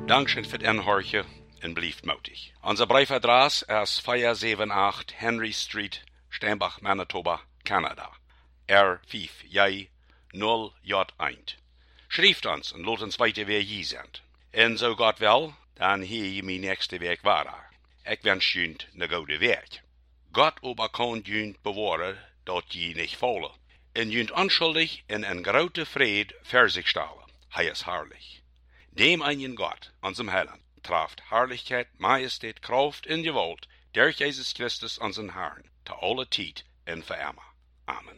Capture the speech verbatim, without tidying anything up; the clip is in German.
Dankeschön für den Horche en blieft mutig. Unser Briefadress ist vier sieben acht Henry Street, Steinbach, Manitoba, Kanada. R vijf J null J eins. Schrift uns en laat ons weten wie je zijn. En zo Gott wil, dan hier je mijn nächste week waar. Ik wens je een goede week. Gott aber kann je bewaren dat je niet vallen. En je onschuldig in een grote vrede voor zich stellen. Hij is herrlich. Dem einen Gott, unserem Heiland, traft Herrlichkeit, Majestät, Kraft in Gewalt, durch Jesus Christus, unseren Herrn, zu aller Zeit und für immer. Amen.